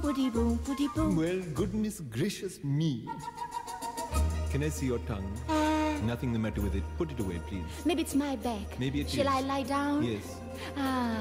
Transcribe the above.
Putty boom, putty boom. Well, goodness gracious me. Can I see your tongue? Nothing the matter with it. Put it away, please. Maybe it's my back. Maybe it is. Shall I lie down? Yes. Ah.